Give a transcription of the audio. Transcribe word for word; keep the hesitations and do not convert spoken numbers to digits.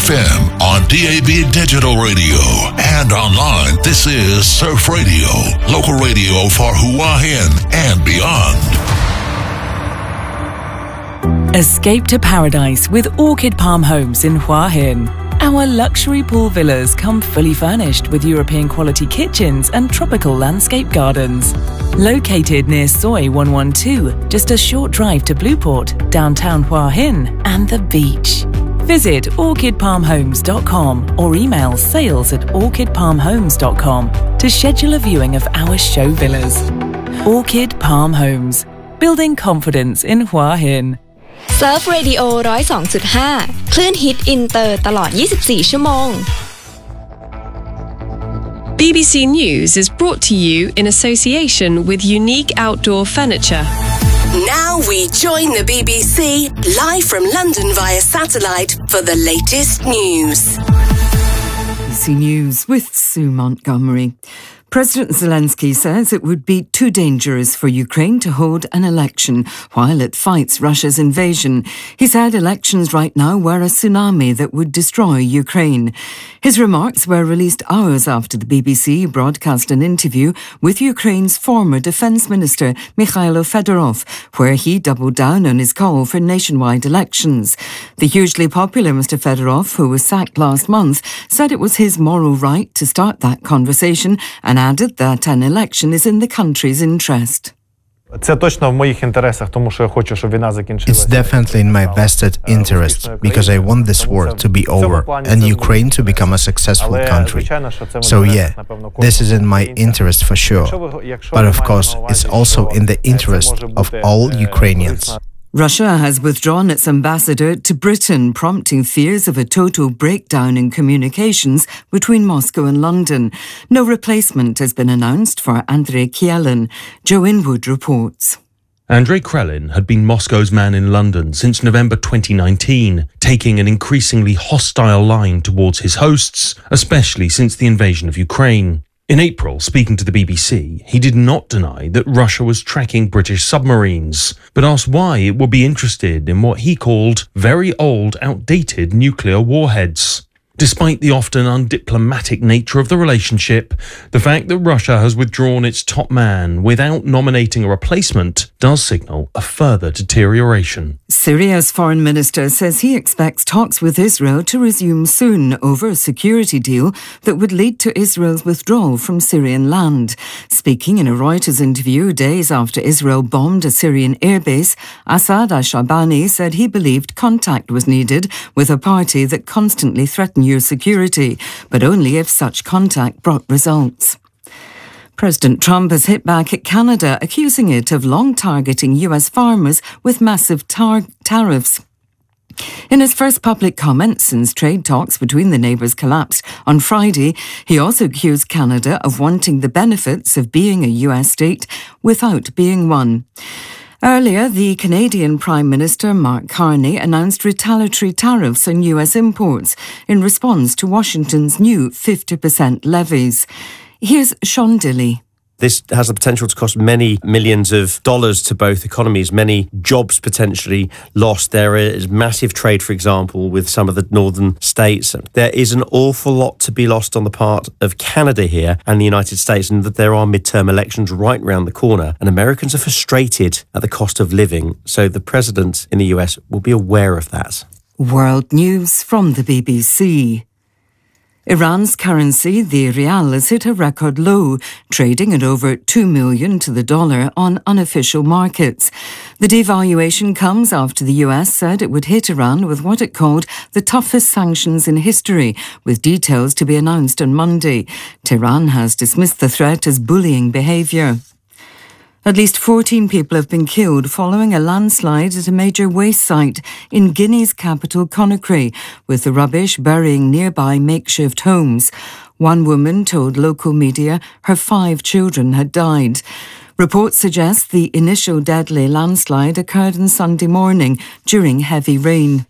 F M, on D A B Digital Radio, and online. This is Surf Radio, local radio for Hua Hin and beyond. Escape to paradise with Orchid Palm Homes in Hua Hin. Our luxury pool villas come fully furnished with European quality kitchens and tropical landscape gardens. Located near Soi one one two, just a short drive to Blueport, downtown Hua Hin, and the beach. Visit orchid palm homes dot com or email sales at orchid palm homes dot com to schedule a viewing of our show villas. Orchid Palm Homes, building confidence in Hua Hin. Surf Radio หนึ่งศูนย์สองจุดห้า คลื่นฮิตอินเตอร์ตลอดยี่สิบสี่ชั่วโมง B B C News is brought to you in association with Unique Outdoor Furniture. Now we join the B B C live from London via satellite for the latest news. B B C News with Sue Montgomery. President Zelensky says it would be too dangerous for Ukraine to hold an election while it fights Russia's invasion. He said elections right now were a tsunami that would destroy Ukraine. His remarks were released hours after the B B C broadcast an interview with Ukraine's former defence minister, Mikhailo Fedorov, where he doubled down on his call for nationwide elections. The hugely popular Mister Fedorov, who was sacked last month, said it was his moral right to start that conversation and added that an election is in the country's interest. Це точно в моїх інтересах, тому що я хочу, щоб війна закінчилася. It's definitely in my vested interest because I want this war to be over and Ukraine to become a successful country. So yeah, this is in my interest for sure. But of course, it's also in the interest of all Ukrainians. Russia has withdrawn its ambassador to Britain, prompting fears of a total breakdown in communications between Moscow and London. No replacement has been announced for Andrei Kielin. Joe Inwood reports. Andrei Krelin had been Moscow's man in London since November twenty nineteen, taking an increasingly hostile line towards his hosts, especially since the invasion of Ukraine. In April, speaking to the B B C, he did not deny that Russia was tracking British submarines, but asked why it would be interested in what he called very old, outdated nuclear warheads. Despite the often undiplomatic nature of the relationship, the fact that Russia has withdrawn its top man without nominating a replacement does signal a further deterioration. Syria's foreign minister says he expects talks with Israel to resume soon over a security deal that would lead to Israel's withdrawal from Syrian land. Speaking in a Reuters interview days after Israel bombed a Syrian airbase, Assad al-Shabani said he believed contact was needed with a party that constantly threatened your security, but only if such contact brought results. President Trump has hit back at Canada, accusing it of long targeting U S farmers with massive tar- tariffs. In his first public comment since trade talks between the neighbours collapsed on Friday, he also accused Canada of wanting the benefits of being a U S state without being one. Earlier, the Canadian Prime Minister Mark Carney announced retaliatory tariffs on U S imports in response to Washington's new fifty percent levies. Here's Sean Dilley. This has the potential to cost many millions of dollars to both economies, many jobs potentially lost. There is massive trade, for example, with some of the northern states. There is an awful lot to be lost on the part of Canada here and the United States, and that there are midterm elections right round the corner. And Americans are frustrated at the cost of living. So the president in the U S will be aware of that. World news from the B B C. Iran's currency, the rial, has hit a record low, trading at over two million to the dollar on unofficial markets. The devaluation comes after the U S said it would hit Iran with what it called the toughest sanctions in history, with details to be announced on Monday. Tehran has dismissed the threat as bullying behaviour. At least fourteen people have been killed following a landslide at a major waste site in Guinea's capital, Conakry, with the rubbish burying nearby makeshift homes. One woman told local media her five children had died. Reports suggest the initial deadly landslide occurred on Sunday morning during heavy rain.